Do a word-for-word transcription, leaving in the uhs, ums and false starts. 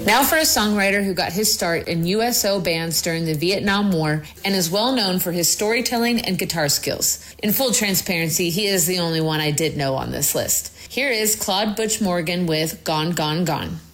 Now for a songwriter who got his start in U S O bands during the Vietnam War and is well known for his storytelling and guitar skills. In full transparency, he is the only one I did know on this list. Here is Claude Butch Morgan with Gone, Gone, Gone.